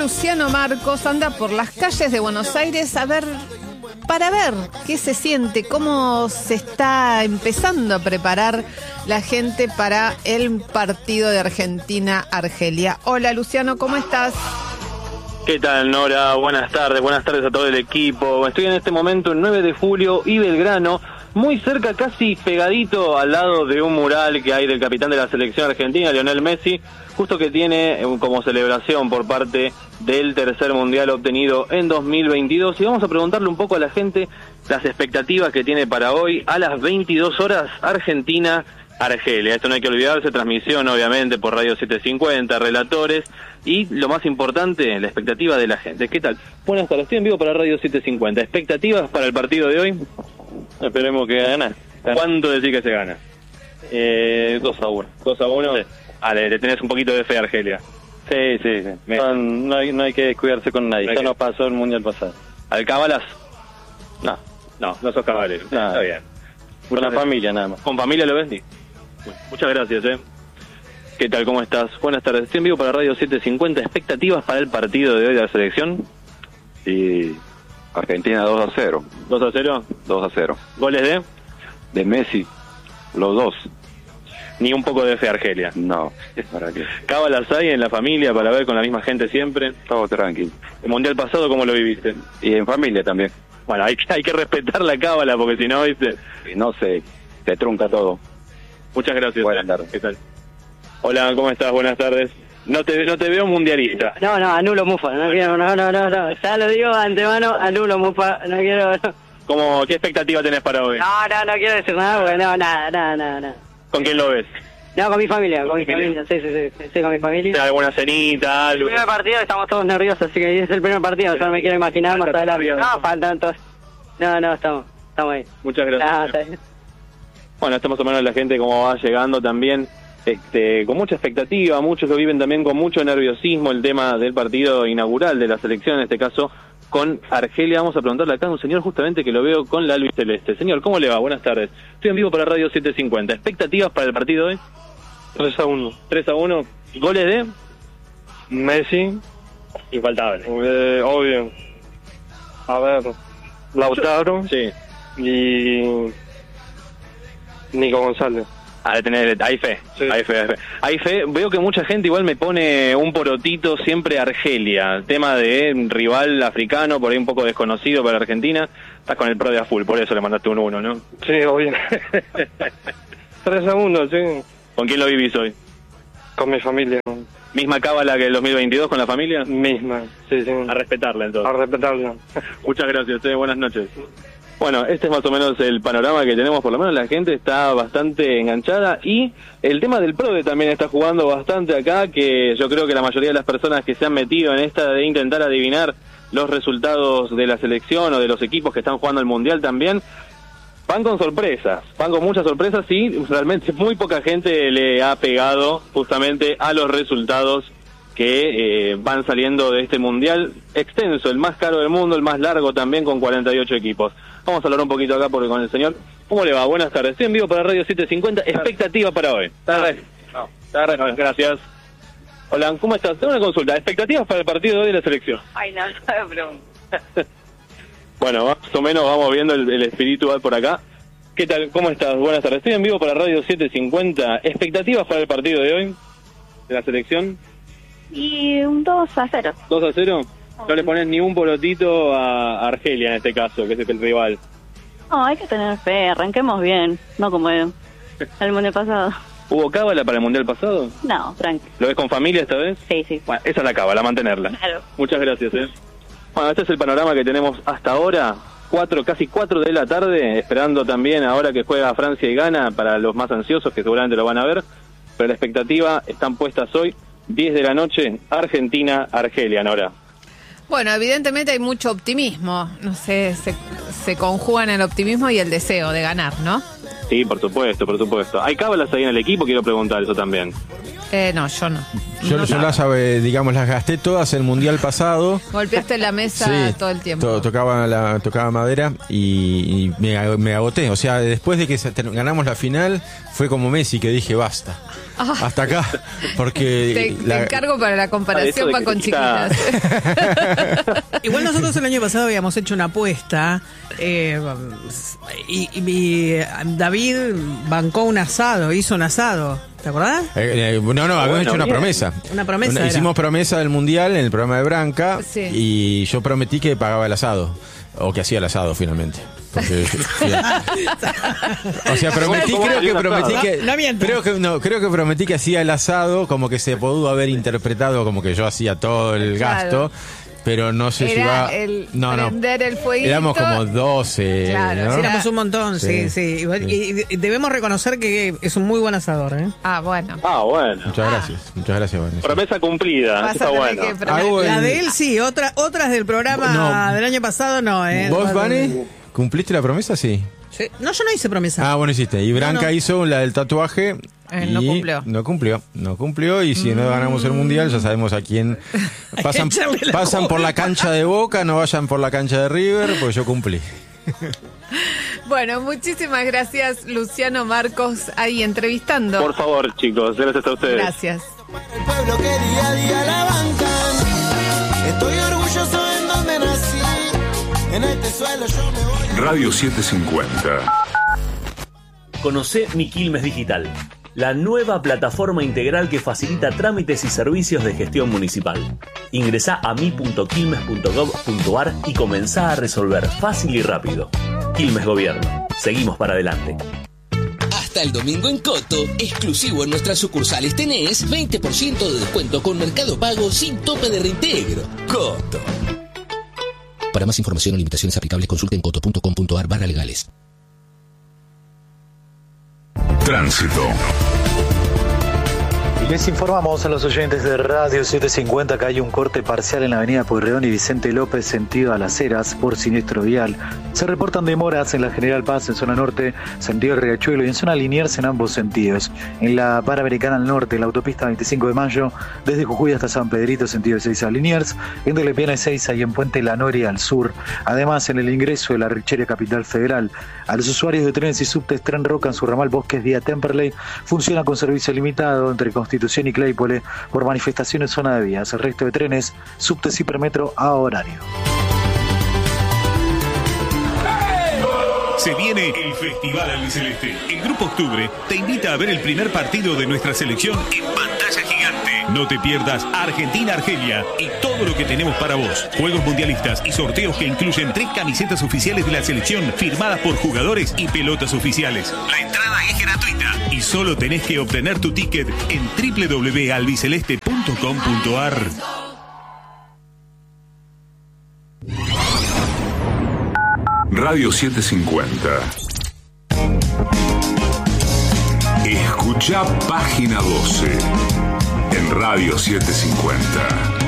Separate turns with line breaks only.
Luciano Marcos anda por las calles de Buenos Aires para ver qué se siente, cómo se está empezando a preparar la gente para el partido de Argentina-Argelia. Hola Luciano, ¿cómo estás?
¿Qué tal, Nora? Buenas tardes a todo el equipo. Estoy en este momento en 9 de julio y Belgrano, muy cerca, casi pegadito al lado de un mural que hay del capitán de la selección argentina, Lionel Messi, justo que tiene como celebración por parte del tercer mundial obtenido en 2022. Y vamos a preguntarle un poco a la gente las expectativas que tiene para hoy a las 22 horas Argentina-Argelia. Esto no hay que olvidarse, transmisión obviamente por Radio 750, relatores y lo más importante, la expectativa de la gente. ¿Qué tal? Buenas tardes, estoy en vivo para Radio 750. ¿Expectativas para el partido de hoy?
Esperemos que gane.
¿Cuánto decís que se gana?
2-1.
2-1.
Sí.
Vale, le tenés un poquito de fe a Argelia.
Sí. No hay que descuidarse con nadie. Ya nos pasó el mundial pasado.
¿Alcábalas?
No
No sos cabalero.
No.
Está bien.
Con la familia nada más.
¿Con familia lo ves? Sí. Bueno, muchas gracias, ¿Qué tal? ¿Cómo estás? Buenas tardes. Estoy en vivo para Radio 750. ¿Expectativas para el partido de hoy de la selección?
Y Argentina 2-0.
¿2-0?
2-0.
¿Goles
De Messi, los dos.
Ni un poco de fe a Argelia?
No, ¿para qué?
¿Cábalas hay en la familia para ver con la misma gente siempre?
Todo tranquilo.
¿El mundial pasado cómo lo viviste?
Y en familia también.
Bueno, hay que respetar la cábala porque si no, ¿viste?
Y no se trunca todo.
Muchas gracias.
Buenas tardes.
¿Qué tal? Hola, ¿cómo estás? Buenas tardes. No te veo mundialista.
No, anulo Mufa, no quiero, no. Ya lo digo de antemano, anulo Mufa, no quiero. No.
¿Qué expectativa tenés para hoy?
No quiero decir nada, porque nada.
¿Con quién lo ves?
No, con mi familia, sí, con mi familia.
¿Alguna cenita, algo?
El primer partido estamos todos nerviosos, así que es el primer partido, yo no me quiero imaginar más adelante. No, faltan todos. No, estamos ahí.
Muchas gracias. Bueno, estamos tomando la gente como va llegando también. Con mucha expectativa, muchos lo viven también con mucho nerviosismo el tema del partido inaugural de la selección, en este caso con Argelia. Vamos a preguntarle acá a un señor justamente que lo veo con la albiceleste. Señor, ¿cómo le va? Buenas tardes. Estoy en vivo para Radio 750. ¿Expectativas para el partido hoy?
3-1.
3-1. ¿Goles de?
Messi.
Infaltable.
Obvio. A ver, Lautaro.
Sí.
Y Nico González.
Hay fe,
sí.
Hay fe. Veo que mucha gente igual me pone un porotito siempre Argelia. Tema de rival africano, por ahí un poco desconocido para Argentina. Estás con el pro de a full, por eso le mandaste un 1, ¿no?
Sí, obvio. 3-1, sí.
¿Con quién lo vivís hoy?
Con mi familia.
¿Misma cábala que el 2022 con la familia?
Misma, sí.
A respetarla entonces.
A respetarla.
Muchas gracias, buenas noches. Bueno, este es más o menos el panorama que tenemos, por lo menos la gente está bastante enganchada y el tema del PRODE también está jugando bastante acá, que yo creo que la mayoría de las personas que se han metido en esta de intentar adivinar los resultados de la selección o de los equipos que están jugando el Mundial también, van con sorpresas, van con muchas sorpresas y realmente muy poca gente le ha pegado justamente a los resultados que van saliendo de este Mundial extenso, el más caro del mundo, el más largo también, con 48 equipos. Vamos a hablar un poquito acá con el señor. ¿Cómo le va? Buenas tardes. Estoy en vivo para Radio 750. ¿Expectativa para hoy? Gracias. Hola, ¿cómo estás? Tengo una consulta. ¿Expectativas para el partido de hoy de la selección?
Ay, no me pregunto.
Bueno, más o menos vamos viendo el espiritual por acá. ¿Qué tal? ¿Cómo estás? Buenas tardes. Estoy en vivo para Radio 750. ¿Expectativas para el partido de hoy de la selección?
Y un 2-0.
¿2-0? No le pones ni un porotito a Argelia en este caso, que es el rival.
No, hay que tener fe, arranquemos bien, no como el mundial pasado.
¿Hubo cábala para el mundial pasado?
No, tranqui.
¿Lo ves con familia esta vez?
Sí.
Bueno, esa es la cábala, mantenerla.
Claro.
Muchas gracias, Bueno, este es el panorama que tenemos hasta ahora. Casi 4 de la tarde, esperando también ahora que juega Francia y Ghana para los más ansiosos que seguramente lo van a ver. Pero la expectativa están puestas hoy, 10 de la noche, Argentina-Argelia, Nora.
Bueno, evidentemente hay mucho optimismo, no sé, se conjugan el optimismo y el deseo de ganar, ¿no?
Sí, por supuesto. ¿Hay cábalas ahí en el equipo? Quiero preguntar eso también.
No, yo no.
Yo las gasté todas el mundial pasado.
Golpeaste la mesa todo el tiempo.
Tocaba madera y me agoté. O sea, después de que ganamos la final, fue como Messi que dije basta. Hasta acá. Porque
te encargo para la comparación, va con chiquitas.
Igual nosotros el año pasado habíamos hecho una apuesta y David bancó un asado, hizo un asado. ¿Te acordás?
Habíamos hecho una promesa.
Una promesa.
Hicimos promesa del mundial en el programa de Branca y yo prometí que pagaba el asado. O que hacía el asado finalmente. Porque, o sea, creo que prometí que hacía el asado, como que se pudo haber interpretado como que yo hacía todo el gasto. Pero no sé si va...
prender el fueguito.
Éramos como 12.
Claro,
¿no?
Éramos un montón, sí. Y debemos reconocer que es un muy buen asador, ¿eh?
Bueno.
Muchas gracias, Vanessa.
Promesa cumplida, está bueno.
La de él sí, otras del programa del año pasado no, ¿eh?
¿Vos, Vane? ¿Cumpliste la promesa? Sí.
No, yo no hice promesa.
Bueno, hiciste. Y Branca hizo la del tatuaje. No cumplió. Y si no ganamos el mundial, ya sabemos a quién pasan por la cancha de Boca, no vayan por la cancha de River, pues yo cumplí.
Bueno, muchísimas gracias, Luciano Marcos, ahí entrevistando.
Por favor, chicos, gracias a ustedes.
Gracias.
El pueblo que día a día la bancan. Estoy orgulloso en donde nací. En este suelo yo me voy.
Radio 750.
Conocé Mi Quilmes Digital, la nueva plataforma integral que facilita trámites y servicios de gestión municipal. Ingresá a mi.quilmes.gov.ar y comenzá a resolver fácil y rápido. Quilmes Gobierno. Seguimos para adelante.
Hasta el domingo en Coto, exclusivo en nuestras sucursales, tenés 20% de descuento con Mercado Pago sin tope de reintegro. Coto. Para más información o limitaciones aplicables, consulten coto.com.ar/legales.
Tránsito.
Les informamos a los oyentes de Radio 750 que hay un corte parcial en la avenida Pueyrredón y Vicente López, sentido a Las Heras, por siniestro vial. Se reportan demoras en la General Paz en zona norte, sentido Riachuelo, y en zona Liniers en ambos sentidos. En la Panamericana al norte, en la autopista 25 de Mayo, desde Jujuy hasta San Pedrito, sentido Ezeiza a Liniers, en Telepiana Ezeiza y en Puente La Noria al sur. Además, en el ingreso de la Richeria Capital Federal, a los usuarios de trenes y subtes Tren Roca en su ramal Bosques vía Temperley funciona con servicio limitado entre Constitución y Claypole por manifestaciones zona de vías. El resto de trenes, subtes y Hipermetro a horario.
Se viene el Festival Albiceleste. El Grupo Octubre te invita a ver el primer partido de nuestra selección en pantalla gigante. No te pierdas Argentina-Argelia y todo lo que tenemos para vos. Juegos mundialistas y sorteos que incluyen 3 camisetas oficiales de la selección firmadas por jugadores y pelotas oficiales. La entrada es gratuita y solo tenés que obtener tu ticket en www.albiceleste.com.ar.
Radio 750. Escucha página 12 en Radio 750.